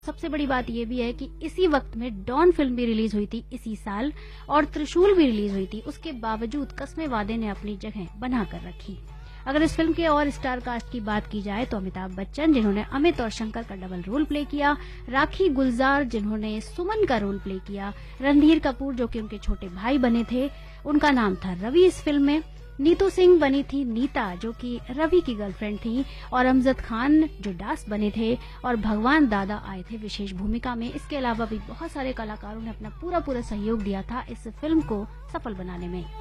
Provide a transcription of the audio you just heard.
सबसे बड़ी बात ये भी है कि इसी वक्त में डॉन फिल्म भी रिलीज हुई थी इसी साल और त्रिशूल भी रिलीज हुई थी। उसके बावजूद कस्मे वादे ने अपनी जगह बना कर रखी। अगर इस फिल्म के और स्टार कास्ट की बात की जाए तो अमिताभ बच्चन जिन्होंने अमित और शंकर का डबल रोल प्ले किया, राखी गुलजार जिन्होंने सुमन का रोल प्ले किया, रणधीर कपूर जो कि उनके छोटे भाई बने थे, उनका नाम था रवि इस फिल्म में, नीतू सिंह बनी थी नीता जो कि रवि की गर्लफ्रेंड थी, और अमजद खान जो दास बने थे, और भगवान दादा आए थे विशेष भूमिका में। इसके अलावा भी बहुत सारे कलाकारों ने अपना पूरा सहयोग दिया था इस फिल्म को सफल बनाने में।